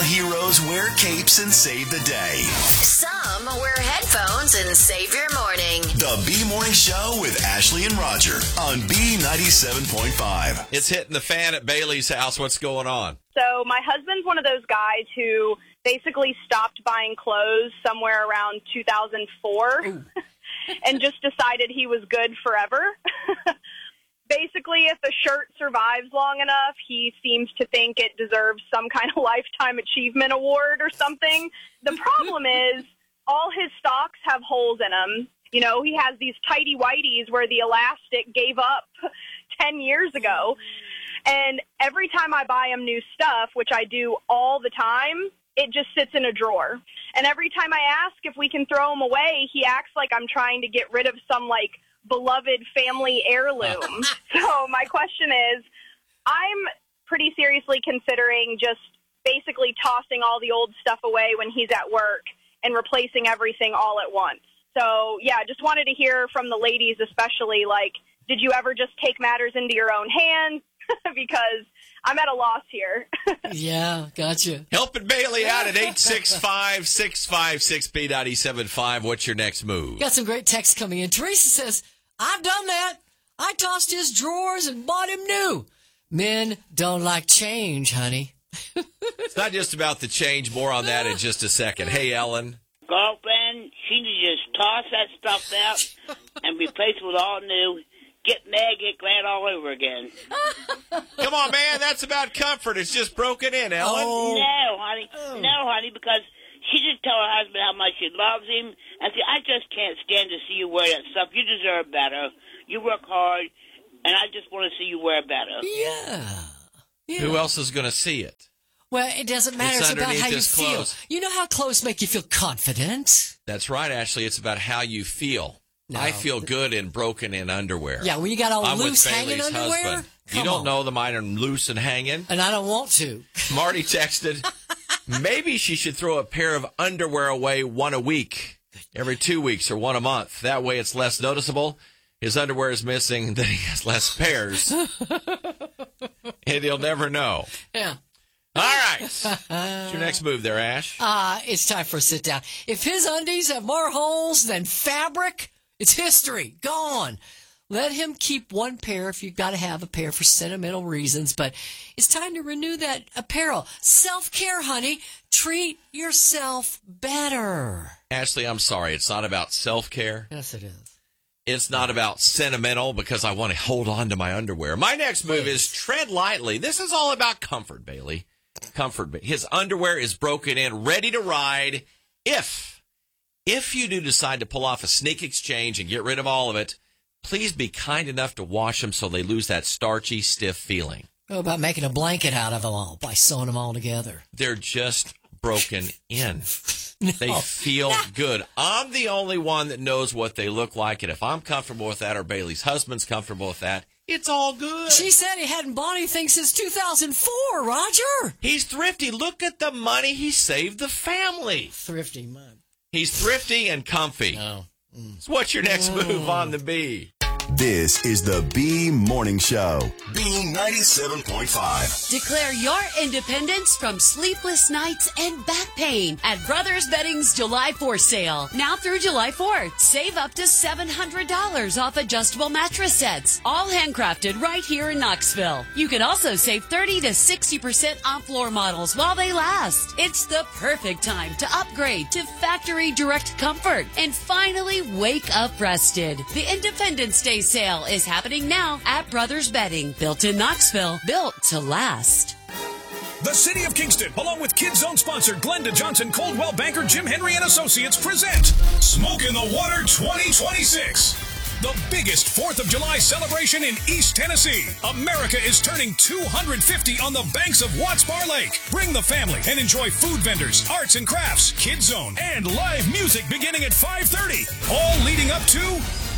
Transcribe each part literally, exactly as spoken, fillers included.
heroes wear capes and save the day. Some wear headphones and save your morning. The B Morning Show with Ashley and Roger on B ninety-seven point five. It's hitting the fan at Bailey's house. What's going on? So my husband's one of those guys who basically stopped buying clothes somewhere around two thousand four and just decided he was good forever. Basically, if a shirt survives long enough, he seems to think it deserves some kind of lifetime achievement award or something. The problem is all his socks have holes in them. You know, he has these tighty whities where the elastic gave up ten years ago. And every time I buy him new stuff, which I do all the time, it just sits in a drawer. And every time I ask if we can throw them away, he acts like I'm trying to get rid of some, like, beloved family heirloom. So my question is, I'm pretty seriously considering just basically tossing all the old stuff away when he's at work and replacing everything all at once. So, yeah, just wanted to hear from the ladies especially, like, did you ever just take matters into your own hands? Because I'm at a loss here. Yeah, gotcha. Helping Bailey out at eight six five, six five six, B nine seven five. What's your next move? Got some great texts coming in. Teresa says, I've done that. I tossed his drawers and bought him new. Men don't like change, honey. It's not just about the change. More on that in just a second. Hey, Ellen. Girlfriend, she need to just toss that stuff out and replace it with all new. Get mad, get glad all over again. Come on, man. That's about comfort. It's just broken in, Ellen. Oh. No, honey. Oh. No, honey, because she just tell her husband how much she loves him. And see, I just can't stand to see you wear that stuff. You deserve better. You work hard, and I just want to see you wear better. Yeah. yeah. Who else is going to see it? Well, it doesn't matter. It's It's about how you his feel. clothes. You know how clothes make you feel confident? That's right, Ashley. It's about how you feel. No. I feel good in broken in underwear. Yeah, when you got all I'm loose with hanging Bailey's underwear. husband. Come You don't on. know the mine are loose and hanging. And I don't want to. Marty texted, maybe she should throw a pair of underwear away one a week, every two weeks or one a month. That way it's less noticeable. His underwear is missing, then he has less pairs. And he'll never know. Yeah. All right. What's your next move there, Ash? Uh, it's time for a sit down. If his undies have more holes than fabric, it's history. Gone. Let him keep one pair if you've got to have a pair for sentimental reasons, but it's time to renew that apparel. Self-care, honey. Treat yourself better. Ashley, I'm sorry. It's not about self-care. Yes, it is. It's not about sentimental because I want to hold on to my underwear. My next move is tread lightly. This is all about comfort, Bailey. Comfort. His underwear is broken in, ready to ride. If, if you do decide to pull off a sneak exchange and get rid of all of it, please be kind enough to wash them so they lose that starchy, stiff feeling. How about making a blanket out of them all by sewing them all together? They're just broken in. No. They feel good. I'm the only one that knows what they look like, and if I'm comfortable with that or Bailey's husband's comfortable with that, it's all good. She said he hadn't bought anything since two thousand four, Roger. He's thrifty. Look at the money he saved the family. Thrifty man. He's thrifty and comfy. Oh. Mm. So what's your next move on the B? This is the B Morning Show. B ninety-seven point five. Declare your independence from sleepless nights and back pain at Brothers Bedding's July fourth sale. Now through July fourth, save up to seven hundred dollars off adjustable mattress sets. All handcrafted right here in Knoxville. You can also save thirty to sixty percent on floor models while they last. It's the perfect time to upgrade to factory direct comfort and finally wake up rested. The Independence Day sale is happening now at Brothers Bedding. Built in Knoxville, built to last. The City of Kingston, along with Kids Zone sponsor Glenda Johnson, Coldwell Banker, Jim Henry and Associates present Smoke in the Water twenty twenty-six. The biggest fourth of July celebration in East Tennessee. America is turning two hundred fifty on the banks of Watts Bar Lake. Bring the family and enjoy food vendors, arts and crafts, Kids Zone, and live music beginning at five thirty. All leading up to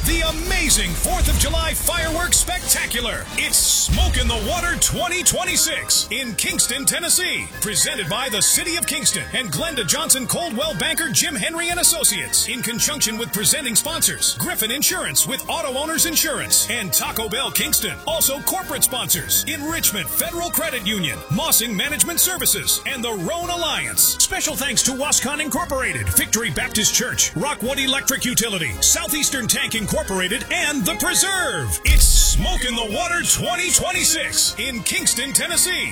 The amazing fourth of July Fireworks Spectacular. It's Smoke in the Water twenty twenty-six in Kingston, Tennessee. Presented by the City of Kingston and Glenda Johnson Coldwell banker Jim Henry and Associates. In conjunction with presenting sponsors, Griffin Insurance with Auto Owners Insurance and Taco Bell Kingston. Also corporate sponsors, Enrichment Federal Credit Union, Mossing Management Services, and the Rhone Alliance. Special thanks to Wascon Incorporated, Victory Baptist Church, Rockwood Electric Utility, Southeastern Tank Incorporated, and The Preserve. It's Smoke in the Water twenty twenty-six in Kingston, Tennessee.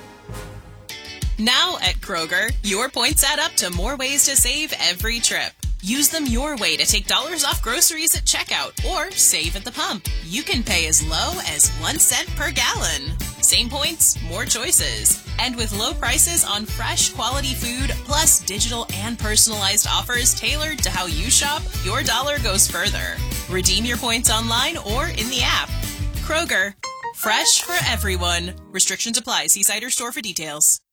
Now at Kroger, your points add up to more ways to save every trip. Use them your way to take dollars off groceries at checkout or save at the pump. You can pay as low as one cent per gallon. Same points, more choices. And with low prices on fresh, quality food, plus digital and personalized offers tailored to how you shop, your dollar goes further. Redeem your points online or in the app. Kroger, fresh for everyone. Restrictions apply. See site or store for details.